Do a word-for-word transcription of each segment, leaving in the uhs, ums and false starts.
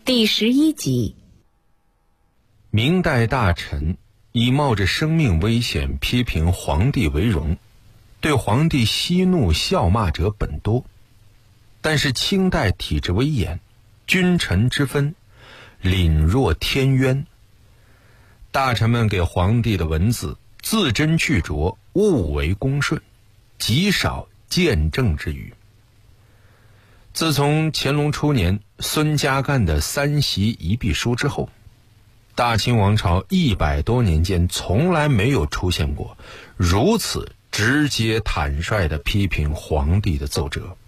第十一集。 明代大臣以冒着生命危险批评皇帝为荣，对皇帝息怒笑骂者本多。但是清代体制威严，君臣之分凛若天渊，大臣们给皇帝的文字字斟句酌，务为恭顺，极少见正之语。自从乾隆初年孙家淦的三袭一壁书之后，大清王朝一百多年间从来没有出现过如此直接坦率地批评皇帝的奏折。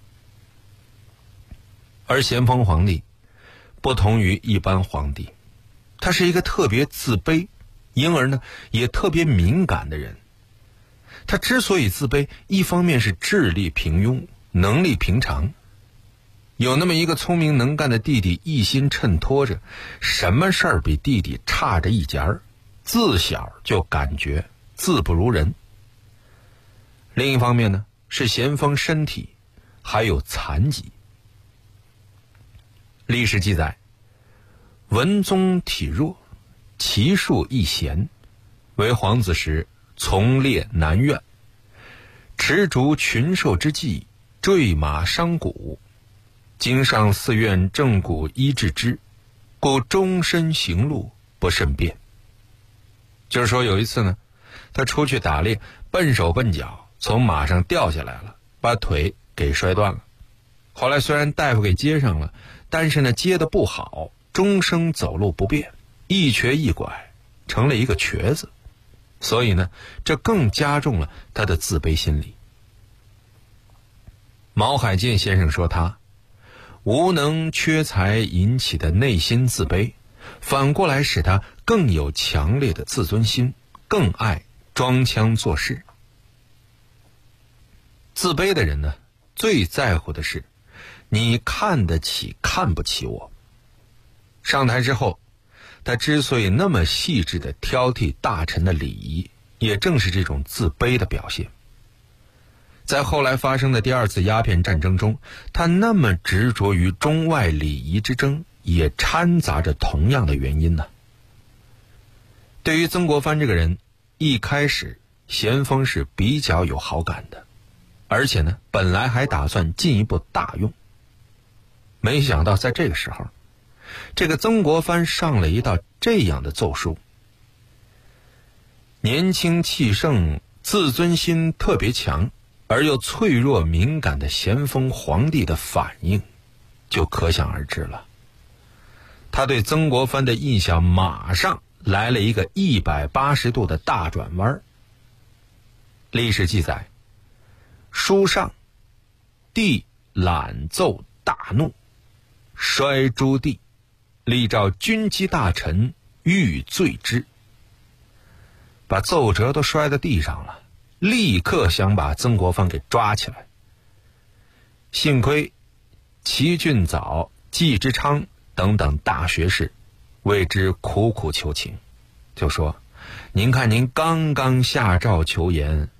而咸丰皇帝不同于一般皇帝，他是一个特别自卑，因而呢也特别敏感的人。他之所以自卑，一方面是智力平庸，能力平常，有那么一个聪明能干的弟弟一心衬托着，什么事儿比弟弟差着一截儿，自小就感觉自不如人。另一方面呢，是咸丰身体还有残疾。历史记载，文宗体弱，骑术亦娴，为皇子时从列南苑，持烛群兽之际，坠马伤骨，经上寺院正骨医治之，故终身行路不甚便。就是说有一次呢，他出去打猎，笨手笨脚从马上掉下来了，把腿给摔断了。后来虽然大夫给接上了，但是呢接得不好，终生走路不便，一瘸一拐，成了一个瘸子。所以呢，这更加重了他的自卑心理。毛海健先生说他无能缺才引起的内心自卑，反过来使他更有强烈的自尊心，更爱装腔作势。自卑的人呢，最在乎的是你看得起看不起我。上台之后，他之所以那么细致地挑剔大臣的礼仪，也正是这种自卑的表现。在后来发生的第二次鸦片战争中，他那么执着于中外礼仪之争，也掺杂着同样的原因呢。对于曾国藩这个人，一开始咸丰是比较有好感的，而且呢，本来还打算进一步大用。没想到在这个时候，这个曾国藩上了一道这样的奏书。年轻气盛，自尊心特别强，而又脆弱敏感的咸丰皇帝的反应就可想而知了。他对曾国藩的印象马上来了一个一百八十度的大转弯。历史记载，书上帝览奏大怒，摔诸地，力召军机大臣欲罪之。把奏折都摔到地上了，立刻想把曾国藩给抓起来。幸亏齐俊藻、季之昌等等大学士为之苦苦求情，就说您看您刚刚下诏求严，